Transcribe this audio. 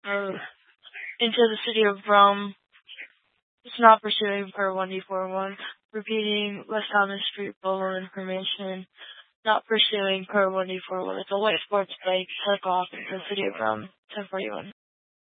or into the city of Rome. It's not pursuing per 1D41. Repeating West Thomas Street Bolo information. Not pursuing per 1D41. It's a white sports bike. Took off into the city of Rome. 1041.